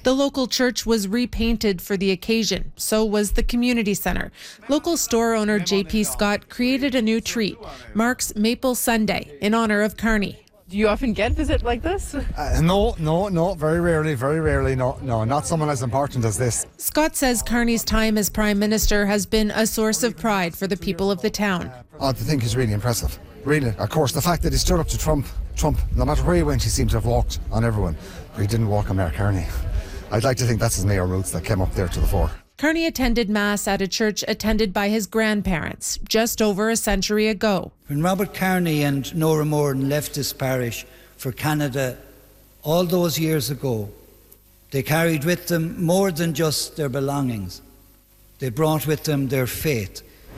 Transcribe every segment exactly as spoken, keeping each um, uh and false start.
The local church was repainted for the occasion. So was the community center. Local store owner J P Scott created a new treat, Mark's Maple Sundae, in honor of Carney. Do you often get visit like this? Uh, no, no, no, very rarely, very rarely, no, no, not someone as important as this. Scott says Carney's time as Prime Minister has been a source of pride for the people of the town. I think he's really impressive, really. Of course, the fact that he stood up to Trump, Trump, no matter where he went, he seemed to have walked on everyone. But he didn't walk on Mayor Carney. I'd like to think that's his mayor roots that came up there to the fore. Carney attended Mass at a church attended by his grandparents just over a century ago. When Robert Carney and Nora Moran left this parish for Canada all those years ago, they carried with them more than just their belongings. They brought with them their faith.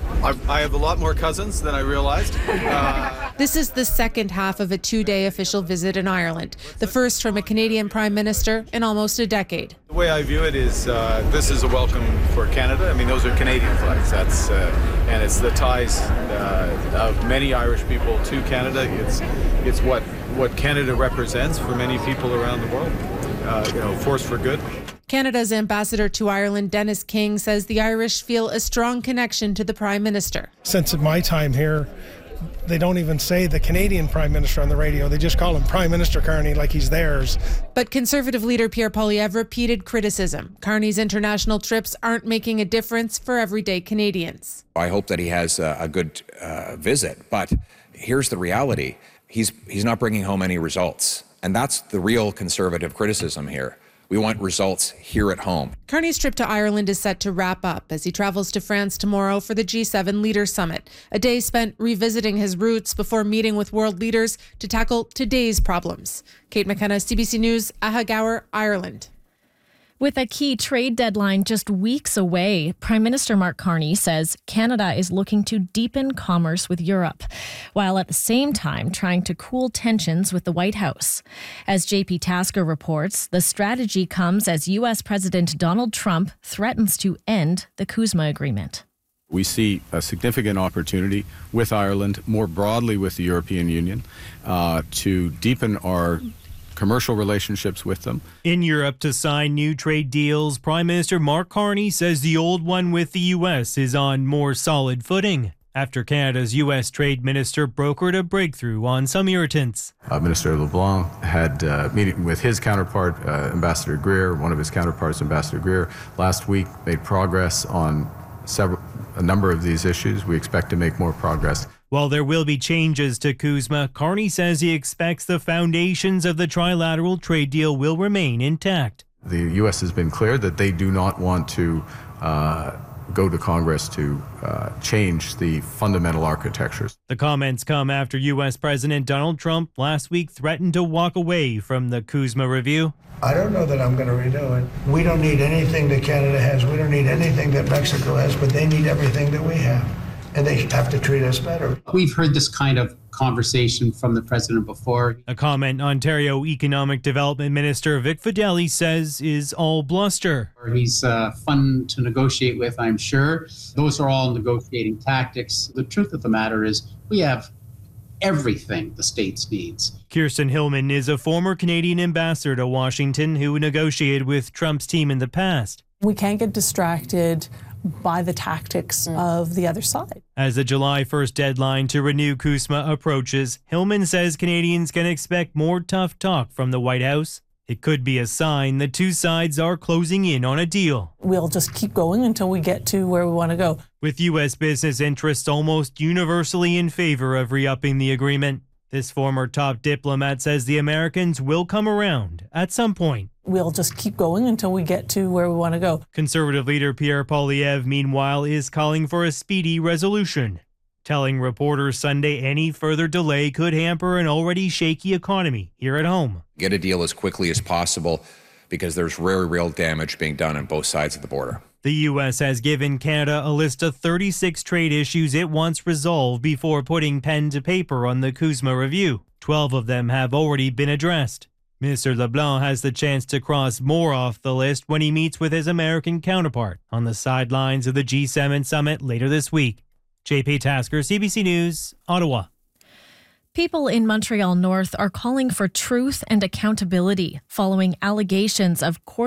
I have a lot more cousins than I realized. Uh... This is the second half of a two-day official visit in Ireland, the first from a Canadian Prime Minister in almost a decade. The way I view it is uh, this is a welcome for Canada. I mean, those are Canadian flags. That's uh, and it's the ties uh, of many Irish people to Canada. It's it's what what Canada represents for many people around the world. Uh, you know, force for good. Canada's ambassador to Ireland, Dennis King, says the Irish feel a strong connection to the Prime Minister. Since my time here, they don't even say the Canadian Prime Minister on the radio. They just call him Prime Minister Carney like he's theirs. But Conservative leader Pierre Poilievre repeated criticism. Carney's international trips aren't making a difference for everyday Canadians. I hope that he has a, a good uh, visit, but here's the reality. He's, he's not bringing home any results. And that's the real Conservative criticism here. We want results here at home. Carney's trip to Ireland is set to wrap up as he travels to France tomorrow for the G seven Leaders Summit, a day spent revisiting his roots before meeting with world leaders to tackle today's problems. Kate McKenna, C B C News, Ahagower, Ireland. With a key trade deadline just weeks away, Prime Minister Mark Carney says Canada is looking to deepen commerce with Europe, while at the same time trying to cool tensions with the White House. As J P Tasker reports, the strategy comes as U S President Donald Trump threatens to end the CUSMA agreement. We see a significant opportunity with Ireland, more broadly with the European Union, uh, to deepen our commercial relationships with them. In Europe to sign new trade deals, Prime Minister Mark Carney says the old one with the U S is on more solid footing after Canada's U S Trade Minister brokered a breakthrough on some irritants. Uh, Minister LeBlanc had a uh, meeting with his counterpart, uh, Ambassador Greer, one of his counterparts, Ambassador Greer, last week, made progress on several, a number of these issues. We expect to make more progress. While there will be changes to CUSMA, Carney says he expects the foundations of the trilateral trade deal will remain intact. The U S has been clear that they do not want to uh, go to Congress to uh, change the fundamental architectures. The comments come after U S President Donald Trump last week threatened to walk away from the CUSMA review. I don't know that I'm going to redo it. We don't need anything that Canada has. We don't need anything that Mexico has, but they need everything that we have. And they have to treat us better. We've heard this kind of conversation from the president before. A comment Ontario Economic Development Minister Vic Fedeli says is all bluster. He's uh, fun to negotiate with, I'm sure. Those are all negotiating tactics. The truth of the matter is we have everything the States needs. Kirsten Hillman is a former Canadian ambassador to Washington who negotiated with Trump's team in the past. We can't get distracted by the tactics mm. of the other side. As the July first deadline to renew CUSMA approaches, Hillman says Canadians can expect more tough talk from the White House. It could be a sign the two sides are closing in on a deal. We'll just keep going until we get to where we want to go. With U S business interests almost universally in favor of re-upping the agreement, this former top diplomat says the Americans will come around at some point. We'll just keep going until we get to where we want to go. Conservative leader Pierre Poilievre, meanwhile, is calling for a speedy resolution, telling reporters Sunday any further delay could hamper an already shaky economy here at home. Get a deal as quickly as possible because there's very real damage being done on both sides of the border. The U S has given Canada a list of thirty-six trade issues it wants resolved before putting pen to paper on the CUSMA review. Twelve of them have already been addressed. Minister LeBlanc has the chance to cross more off the list when he meets with his American counterpart on the sidelines of the G seven summit later this week. J P Tasker, C B C News, Ottawa. People in Montreal North are calling for truth and accountability following allegations of